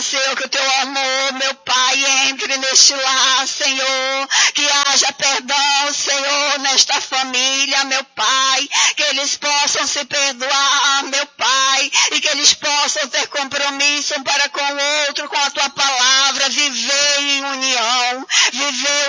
Senhor, que o teu amor, meu Pai, entre neste lar, Senhor, que haja perdão, Senhor, nesta família, meu Pai, que eles possam se perdoar, meu Pai, e que eles possam ter compromisso para com o outro, com a tua palavra, viver em união, viver